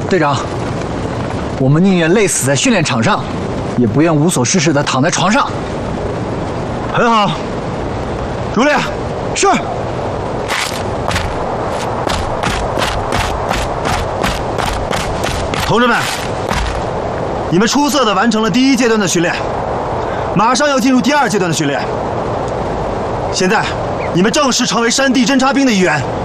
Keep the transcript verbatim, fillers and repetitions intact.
队长，我们宁愿累死在训练场上，也不愿无所事事的躺在床上。 很好，主力， 是。 同志们，你们出色的完成了第一阶段的训练，马上要进入第二阶段的训练。现在，你们正式成为山地侦察兵的一员。